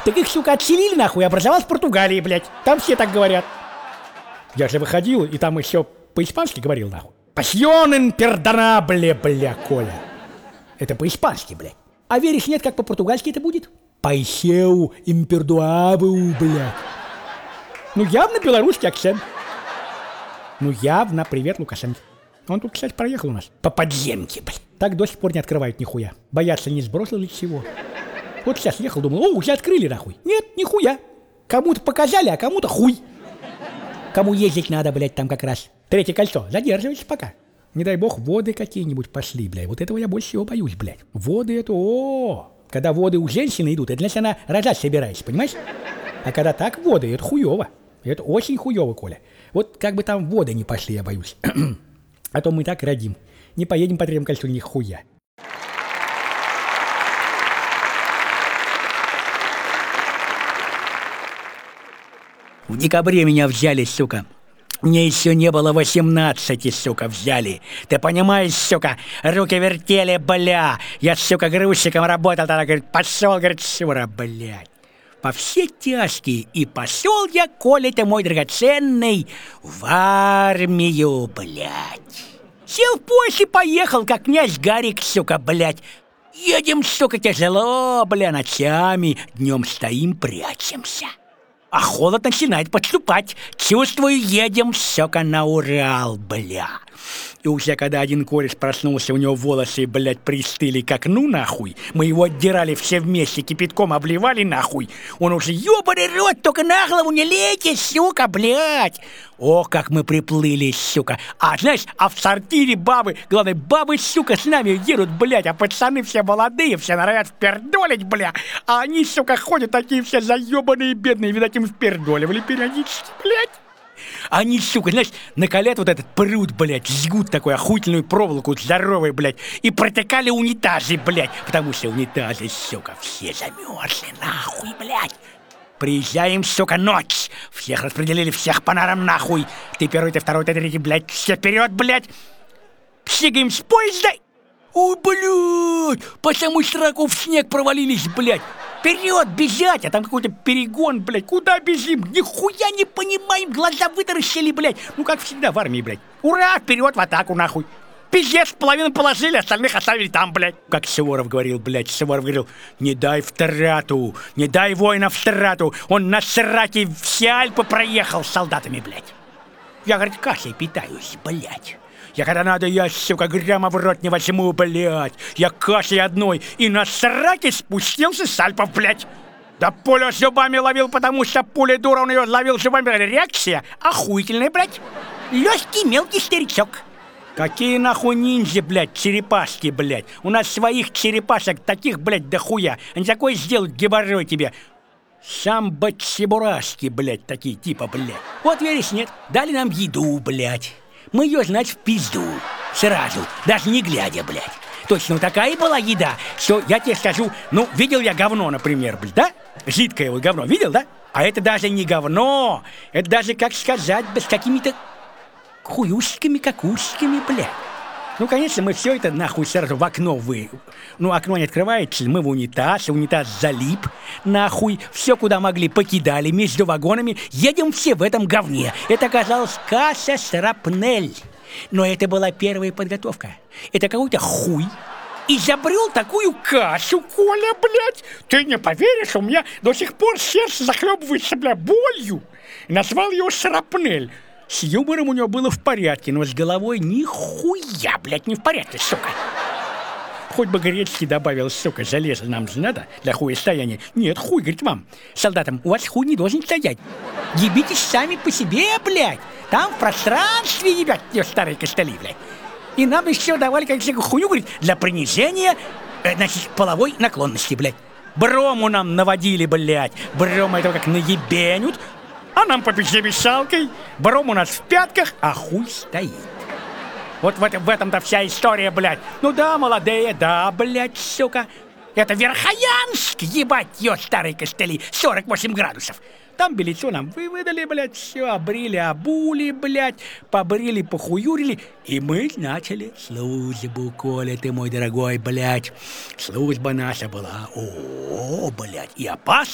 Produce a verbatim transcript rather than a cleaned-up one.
Так их, сука, отселили нахуй и образовалась в Португалии, блядь. Там все так говорят. Я же выходил, и там еще по-испански говорил, нахуй. Пасьон импердонабле, бля, Коля. Это по-испански, блядь. А веришь, нет, как по-португальски это будет? Пайсеу импердуаву, блядь. Ну, явно белорусский акцент. Ну, явно привет, Лукашенко. Он тут, кстати, проехал у нас. По подземке, блядь. Так до сих пор не открывают нихуя. Боятся, не сбросил ли чего. Вот сейчас ехал, думал, о, уже открыли, нахуй. Нет, нихуя. Кому-то показали, а кому-то хуй. Кому ездить надо, блядь, там как раз. Третье кольцо. Задерживайтесь пока. Не дай бог, воды какие-нибудь пошли, блядь. Вот этого я больше всего боюсь, блядь. Воды это, о, когда воды у женщины идут, это значит, она рожать собирается, понимаешь? А когда так воды, это хуево. Это очень хуево, Коля. Вот как бы там воды не пошли, я боюсь. А то мы так родим. Не поедем по третьему кольцу нихуя. В декабре меня взяли, сука. Мне еще не было восемнадцати, сука, взяли. Ты понимаешь, сука, руки вертели, бля. Я, сука, грузчиком работал, тогда, говорит, пошел, говорит, Шура, блядь. По все тяжкие, и пошел я, Коля, ты мой драгоценный, в армию, блядь. Сел в поезд и поехал, как князь Гарик, сука, блядь. Едем, сука, тяжело, бля, ночами, днем стоим, прячемся. А холод начинает подступать. Чувствую, едем, сука, на Урал, бля. И уже когда один кореш проснулся, у него волосы, блядь, пристыли к окну, нахуй. Мы его отдирали все вместе, кипятком обливали, нахуй. Он уже, ёбаный рот, только на голову не лейте, сука, блядь. Ох, как мы приплыли, сука. А знаешь, а в сортире бабы, главное, бабы, сука, с нами едут, блядь, а пацаны все молодые, все норовят впердолить, бля. А они, сука, ходят такие все заебанные, бедные, видать, им впердоливали периодически, блядь. Они, сука, знаешь, накалят вот этот пруд, блядь, жгут такую охуительную проволоку здоровой, блядь, и протыкали унитазы, блядь, потому что унитазы, сука, все замерзли, нахуй, блядь. Приезжаем, сука, ночь. Всех распределили, всех по норам, нахуй. Ты первый, ты второй, ты третий, блядь, все вперед, блядь. Псигаем с поезда. Ой, блядь, по самую сраку в снег провалились, блядь. Вперед, бежать, а там какой-то перегон, блядь. Куда бежим? Нихуя не понимаем, глаза вытаращили, блядь. Ну, как всегда в армии, блядь. Ура, вперед в атаку, нахуй. Пиздец, половину положили, остальных оставили там, блядь. Как Суворов говорил, блядь, Суворов говорил, не дай втрату, не дай воина втрату. Он на сраке все Альпы проехал с солдатами, блядь. Я, говорит, кашей питаюсь, блядь. Я когда надо, я, сука, грамма в рот не возьму, блядь. Я кашей одной и на сраке спустился с Альпов, блядь. Да пулю зубами ловил, потому что пуля дура, он ее ловил зубами. Реакция охуительная, блядь. Легкий мелкий старичок. Какие нахуй ниндзя, блядь, черепашки, блядь. У нас своих черепашек таких, блядь, дохуя. Они такое сделают, геморрой тебе. Самбо-чебурашки, блядь, такие типа, блядь. Вот веришь, нет? Дали нам еду, блядь. Мы ее, значит, в пизду. Сразу, даже не глядя, блядь. Точно такая была еда, что я тебе скажу, ну, видел я говно, например, блядь, да? Жидкое вот говно, видел, да? А это даже не говно, это даже, как сказать, с какими-то хуюшками, какушками, блядь. Ну, конечно, мы все это нахуй сразу в окно вы... Ну, окно не открывается, мы в унитаз, унитаз залип, нахуй. Все, куда могли, покидали между вагонами. Едем все в этом говне. Это оказалось касса Шрапнель. Но это была первая подготовка. Это какой-то хуй изобрел такую кашу, Коля, блядь. Ты не поверишь, у меня до сих пор сердце захлебывается, бля, болью. Назвал его Шрапнель. С юмором у него было в порядке, но с головой нихуя, блядь, не в порядке, сука. Хоть бы гречки добавил, сука, железо нам же надо для хуестояния. Нет, хуй, говорит, вам, солдатам, у вас хуй не должен стоять. Ебитесь сами по себе, блядь. Там в пространстве ебят, старые костыли, блядь. И нам еще давали какую-то хуйню, говорит, для принижения, э, значит, половой наклонности, блядь. Брому нам наводили, блядь. Брому этого как наебенют. А нам по пизде мешалкой, бром у нас в пятках, а хуй стоит. Вот в, этом, в этом-то вся история, блядь. Ну да, молодые, да, блядь, сука. Это Верхоянск, ебать, ё, старые костыли, сорок восемь градусов. Там белицу нам вы выдали, блядь, все, обрили, обули, блядь, побрили, похуюрили. И мы начали службу, Коля, ты мой дорогой, блядь. Служба наша была, о, блядь, и опасна.